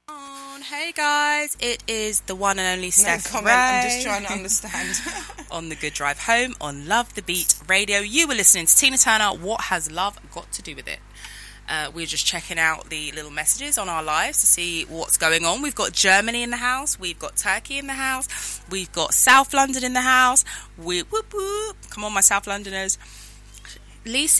Hey guys, it is the one and only Steph comment, Ray. I'm just trying to understand. On the Good Drive Home on Love the Beat Radio. You were listening to Tina Turner, What Has Love Got to Do With It? We're just checking out the little messages on our lives to see what's going on. We've got Germany in the house, we've got Turkey in the house, we've got South London in the house. Whoop, whoop. Come on, my South Londoners. Lisa